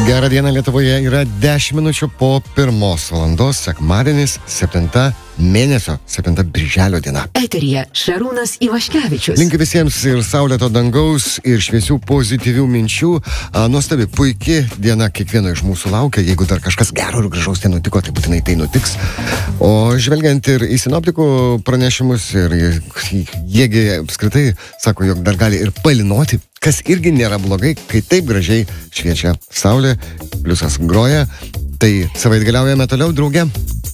Gerą dieną Lietuvoje yra 10 minučių po 1 valandos, sekmadienis, 7 mėnesio, 7 birželio diena. Eteryje Šarūnas Ivaškevičius. Linkiu visiems ir saulėto dangaus, ir šviesių pozityvių minčių. Nuostabi, puiki diena kiekvieno iš mūsų laukia. Jeigu dar kažkas gero ir gražaus ten nutiko, tai būtinai tai nutiks. O žvelgiant ir į sinoptikų pranešimus, ir jiegi apskritai sako, jog dar gali ir palinoti, kas irgi nėra blogai, kai taip gražiai šviečia saulė, pliusas groja. Tai savaitgaliaujame toliau, drauge.